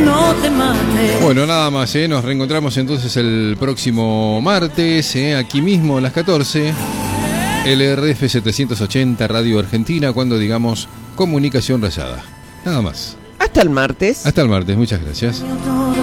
no te mates. Bueno, nada más, nos reencontramos entonces el próximo martes, aquí mismo a las 14, LRF 780 Radio Argentina, cuando digamos Comunicación Rayada. Nada más. Hasta el martes. Hasta el martes, muchas gracias.